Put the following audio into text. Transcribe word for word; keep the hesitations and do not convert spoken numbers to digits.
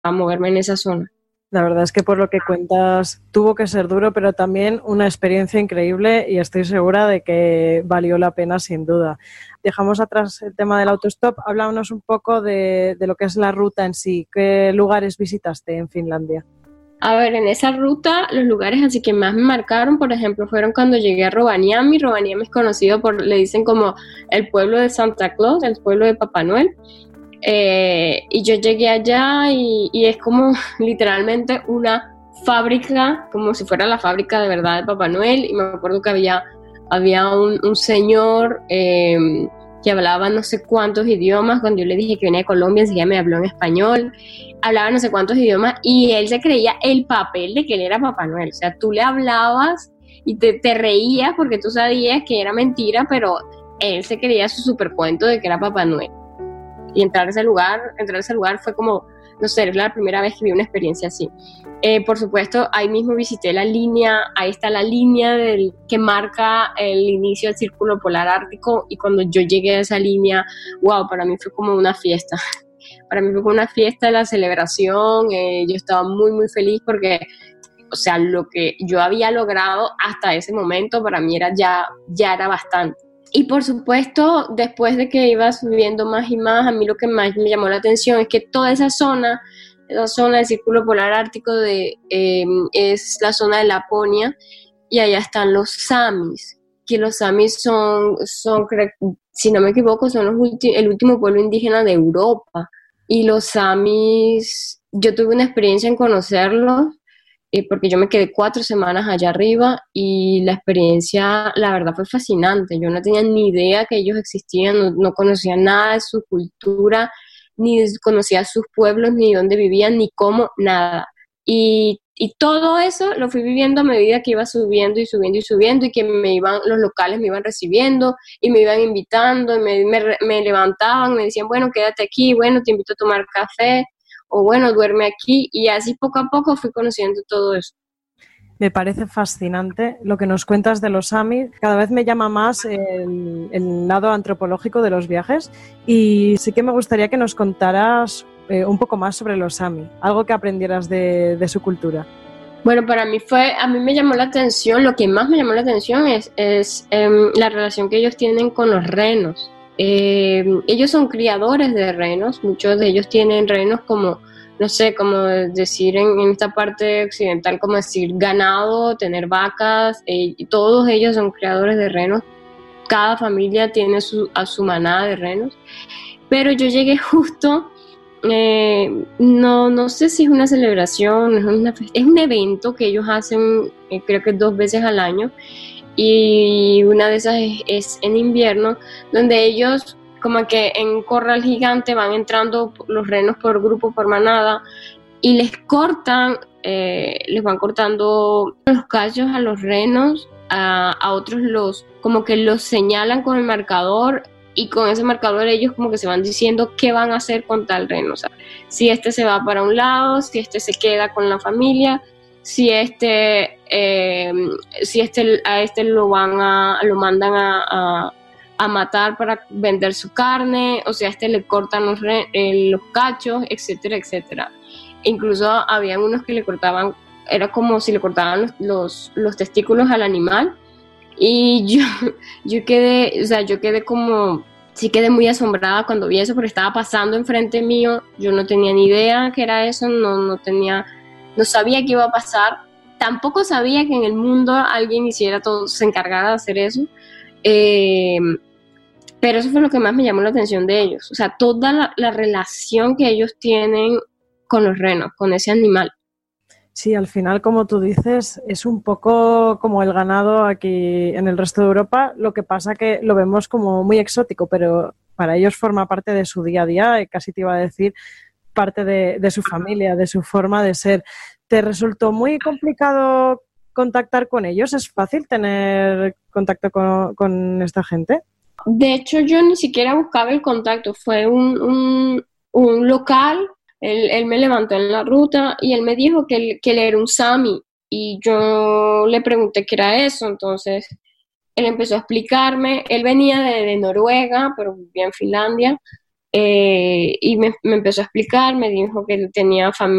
a moverme en esa zona. La verdad es que por lo que cuentas tuvo que ser duro, pero también una experiencia increíble y estoy segura de que valió la pena sin duda. Dejamos atrás el tema del autostop, háblanos un poco de, de lo que es la ruta en sí. ¿Qué lugares visitaste en Finlandia? A ver, en esa ruta, los lugares así que más me marcaron, por ejemplo, fueron cuando llegué a Rovaniemi. Rovaniemi es conocido por, le dicen como el pueblo de Santa Claus, el pueblo de Papá Noel. Eh, y yo llegué allá y, y es como literalmente una fábrica, como si fuera la fábrica de verdad de Papá Noel. Y me acuerdo que había, había un, un señor eh, que hablaba no sé cuántos idiomas. Cuando yo le dije que venía de Colombia, enseguida me habló en español. Hablaba no sé cuántos idiomas y él se creía el papel de que él era Papá Noel. O sea, tú le hablabas y te, te reías porque tú sabías que era mentira, pero él se creía su super cuento de que era Papá Noel. Y entrar a ese lugar, entrar a ese lugar fue como, no sé, era la primera vez que vi una experiencia así. Eh, por supuesto, ahí mismo visité la línea, ahí está la línea del, que marca el inicio del Círculo Polar Ártico, y cuando yo llegué a esa línea, wow, para mí fue como una fiesta. Para mí fue como una fiesta de la celebración, eh, yo estaba muy, muy feliz porque, o sea, lo que yo había logrado hasta ese momento para mí era ya, ya era bastante. Y por supuesto, después de que iba subiendo más y más, a mí lo que más me llamó la atención es que toda esa zona, esa zona del Círculo Polar Ártico de, eh, es la zona de Laponia, y allá están los samis, que los samis son, son si no me equivoco, son los ulti- el último pueblo indígena de Europa. Y los samis, yo tuve una experiencia en conocerlos, eh, porque yo me quedé cuatro semanas allá arriba y la experiencia, la verdad, fue fascinante. Yo no tenía ni idea que ellos existían, no, no conocía nada de su cultura, ni conocía sus pueblos, ni dónde vivían, ni cómo, nada. Y, y todo eso lo fui viviendo a medida que iba subiendo y subiendo y subiendo, y que me iban, los locales me iban recibiendo y me iban invitando, y me, me, me levantaban, me decían, bueno, quédate aquí, bueno, te invito a tomar café, o bueno, duerme aquí, y así poco a poco fui conociendo todo eso. Me parece fascinante lo que nos cuentas de los Sami. Cada vez me llama más el, el lado antropológico de los viajes, y sí que me gustaría que nos contaras eh, un poco más sobre los Sami, algo que aprendieras de, de su cultura. Bueno, para mí fue, a mí me llamó la atención, lo que más me llamó la atención es, es eh, la relación que ellos tienen con los renos. Eh, ellos son criadores de renos, muchos de ellos tienen renos como, no sé, como decir en, en esta parte occidental, como decir ganado, tener vacas, eh, y todos ellos son criadores de renos. Cada familia tiene su, a su manada de renos, pero yo llegué justo... Eh, no, no sé si es una celebración, es, una, es un evento que ellos hacen, eh, creo que dos veces al año, y una de esas es, es en invierno, donde ellos como que en un corral gigante van entrando los renos por grupo, por manada, y les cortan, eh, les van cortando los callos a los renos, a, a otros los, como que los señalan con el marcador, y con ese marcador ellos como que se van diciendo qué van a hacer con tal reno. O sea, si este se va para un lado, si este se queda con la familia, si este, eh, si este a este lo van a, lo mandan a, a, a matar para vender su carne, o sea, a este le cortan los, re, eh, los cachos, etcétera, etcétera. Incluso había unos que le cortaban, era como si le cortaban los, los, los testículos al animal. Y yo, yo quedé, o sea, yo quedé como, sí quedé muy asombrada cuando vi eso, porque estaba pasando enfrente mío, yo no tenía ni idea que era eso, no, no tenía, no sabía qué iba a pasar, tampoco sabía que en el mundo alguien hiciera todo, se encargara de hacer eso, eh, pero eso fue lo que más me llamó la atención de ellos, o sea, toda la, la relación que ellos tienen con los renos, con ese animal. Sí, al final, como tú dices, es un poco como el ganado aquí en el resto de Europa. Lo que pasa que lo vemos como muy exótico, pero para ellos forma parte de su día a día, y casi te iba a decir parte de, de su familia, de su forma de ser. ¿Te resultó muy complicado contactar con ellos? ¿Es fácil tener contacto con, con esta gente? De hecho, yo ni siquiera buscaba el contacto, fue un, un, un local. Él, él me levantó en la ruta y él me dijo que él, que él era un Sami, y yo le pregunté qué era eso. Entonces él empezó a explicarme, él venía de, de Noruega, pero vivía en Finlandia, eh, y me, me empezó a explicar, me dijo que él tenía familia